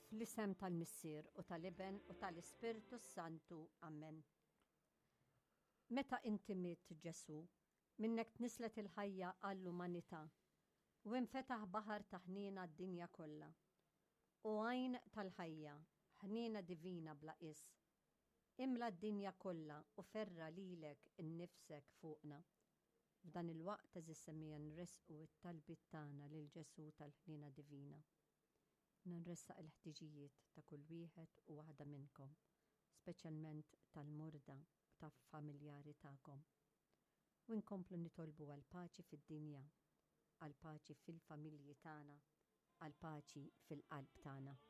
Fl-isem tal-Missier u tal-Iben u tal-Ispirtu Santu. Amen. Meta inti miet Ġesu, minnek tnislet il-ħajja għall-umanità u infetaħ baħar ta' ħniena d-dinja kollha. U għajn tal-ħajja, ħniena divina bla qis, imla d-dinja kollha u ferra lilek innifsek fuqna. F'dan il-waqt eżis semmija nresqu it-talbit tagħna lil Ġesu tal-ħniena divina. Nressaq il-ħtiġijiet ta' kull wieħed u waħda minnkom, speċjalment tal-murda ta' familjari tagħkom. U nkomplu nitolbu għal paċi fid-dinja, għal paċi fil-familji tagħna, għal paċi fil-qalb tagħna.